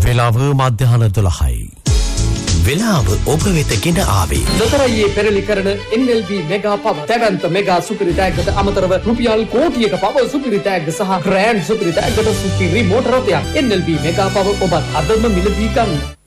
වෙලාව මධ්‍යහන 12යි. වෙලාව ඔබ වෙත ගෙන ආවේ ලොතරැයියේ පෙරලි කරන NLB මෙගා පව තැවැන්ත මෙගා සුපිරි ටැග්ගට අමතරව රුපියල් කෝටියක පව සුපිරි ටැග්ග සහ ග්‍රෑන්ඩ් සුපිරි ටැග්ගට සුපිරි මෝටර රථයක් NLB මෙගා පව ඔබත් අදම මිලදී ගන්න.